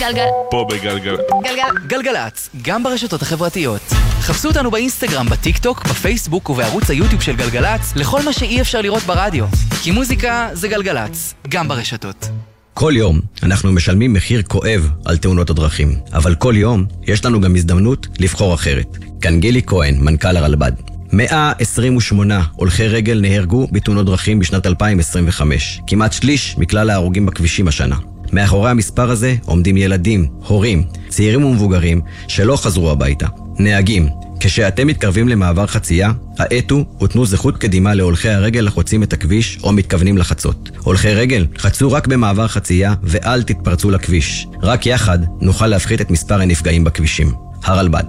פה בגלגל. גלגלצ, גם ברשתות החברתיות. חפשו אותנו באינסטגרם, בטיק טוק, בפייסבוק ובערוץ היוטיוב של גלגלצ, לכל מה שאי אפשר לראות ברדיו. כי מוזיקה זה גלגלצ, גם ברשתות. כל יום אנחנו משלמים מחיר כואב על תאונות הדרכים, אבל כל יום יש לנו גם הזדמנות לבחור אחרת. כאן גילי כהן, מנכ"ל הרלב"ד. 128 הולכי רגל נהרגו בתאונות דרכים בשנת 2025, כמעט שליש מכלל ההרוגים בכבישים השנה. מאחורי המספר הזה עומדים ילדים, הורים, צעירים ומבוגרים שלא חזרו הביתה. נהגים, כשאתם מתקרבים למעבר חצייה, האטו ותנו זכות קדימה להולכי הרגל החוצים את הכביש או מתכוונים לחצות. הולכי רגל, חצו רק במעבר חצייה ואל תתפרצו לכביש. רק יחד נוכל להפחית את מספר הנפגעים בכבישים. הרלב"ד.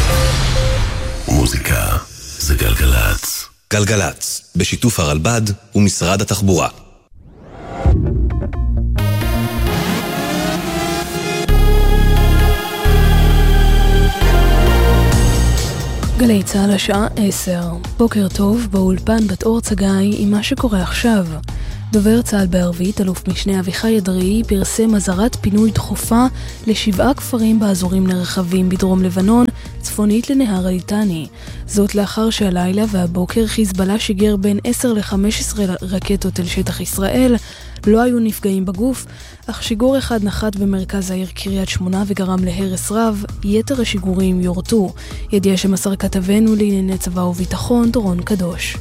מוזיקה זה גלגלצ. גלגלצ, בשיתוף הרלב"ד ומשרד התחבורה. גלי צהל השעה 10. בוקר טוב, באולפן בת אור צגאי עם מה שקורה עכשיו. דובר צהל בערבית, אלוף משנה אביחי אדרעי, פרסם אזהרת פינוי דחופה ל7 כפרים באזורים נרחבים בדרום לבנון, צפונית לנהר הליטני. זאת לאחר שהלילה והבוקר חיזבאללה שיגר בין 10 ל-15 רקטות אל שטח ישראל. לא היו נפגעים בגוף, אך שיגור אחד נחת במרכז העיר קריית שמונה וגרם להרס רב. יתר השיגורים יורטו. ידיעה שמסר כתבנו לענייני צבא וביטחון דורון קדוש.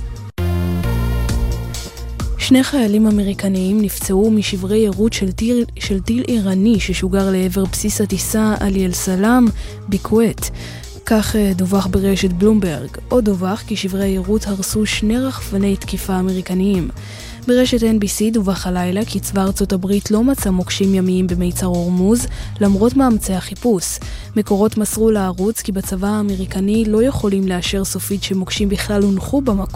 2 חיילים אמריקניים נפצעו משברי יירוט של טיל איראני ששוגר לעבר בסיס הטיסה עלי אל-סלאם בכווית. כך דווח ברשת בלומברג. עוד דווח כי שברי יירוט הרסו 2 רחפני תקיפה אמריקניים. ברשת NBC דווח הלילה כי צבא ארצות הברית לא מצא מוקשים ימיים במיצר הורמוז למרות מאמצי החיפוש. מקורות מסרו לערוץ כי בצבא האמריקני לא יכולים לאשר סופית שמוקשים בכלל הונחו במקום.